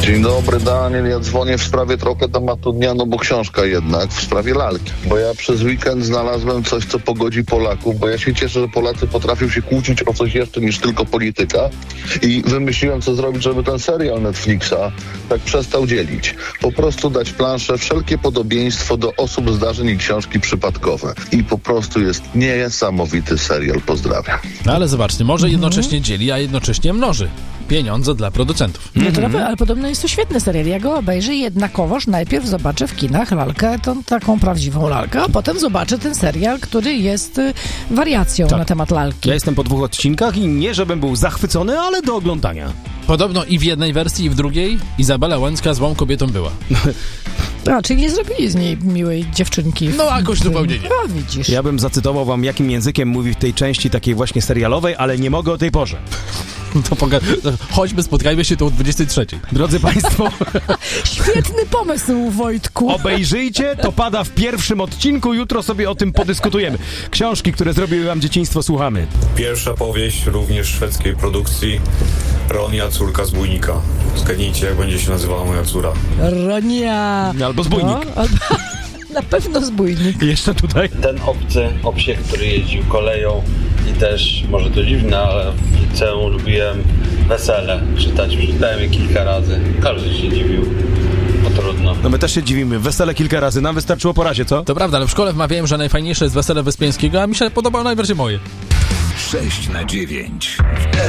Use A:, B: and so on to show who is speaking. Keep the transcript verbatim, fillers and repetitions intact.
A: Dzień dobry, Daniel. Ja dzwonię w sprawie trochę tematu dnia, no bo książka jednak, w sprawie lalki. Bo ja przez weekend znalazłem coś, co pogodzi Polaków, bo ja się cieszę, że Polacy potrafią się kłócić o coś jeszcze niż tylko polityka i wymyśliłem, co zrobić, żeby ten serial Netflixa tak przestał dzielić. Po prostu dać planszę, wszelkie podobieństwo do osób, zdarzeń i książki przypadkowe. I po prostu jest niesamowity serial. Pozdrawiam.
B: No ale zobaczcie, może jednocześnie dzieli, a jednocześnie mnoży pieniądze dla producentów.
C: Nie, to naprawdę, ale podobno jest to świetny serial. Ja go obejrzę jednakowoż najpierw zobaczę w kinach lalkę, tą taką prawdziwą lalkę, a potem zobaczę ten serial, który jest y, wariacją
D: Tak.
C: na temat lalki.
D: Ja jestem po dwóch odcinkach i nie, żebym był zachwycony, ale do oglądania.
B: Podobno i w jednej wersji, i w drugiej Izabela Łęcka złą kobietą była.
C: A, czyli nie zrobili z niej miłej dziewczynki.
B: No, jakoś zupełnie nie.
C: A, widzisz.
D: Ja bym zacytował wam, jakim językiem mówi w tej części takiej właśnie serialowej, ale nie mogę o tej porze.
B: To poga- Chodźmy, spotkajmy się tu o dwudziestej trzeciej.
D: Drodzy Państwo,
C: Świetny pomysł, Wojtku.
D: obejrzyjcie, to pada w pierwszym odcinku, jutro sobie o tym podyskutujemy. Książki, które zrobiły wam dzieciństwo, słuchamy.
E: Pierwsza powieść, również szwedzkiej produkcji, Ronia, córka zbójnika. Zgadnijcie, jak będzie się nazywała moja córa.
C: Ronia.
D: Albo zbójnik.
C: No, albo... Na pewno zbójnik.
D: Jeszcze tutaj.
F: Ten obcy o psie, który jeździł koleją i też, może to dziwne, ale w liceum lubiłem Wesele czytać. Przeczytałem je kilka razy. Każdy się dziwił, bo trudno.
D: No my też się dziwimy. Wesele kilka razy. Nam wystarczyło po razie, co?
B: To prawda, ale w szkole wmawiałem, że najfajniejsze jest Wesele Wyspiańskiego, a mi się podobało najbardziej moje.
G: sześć na dziewięć.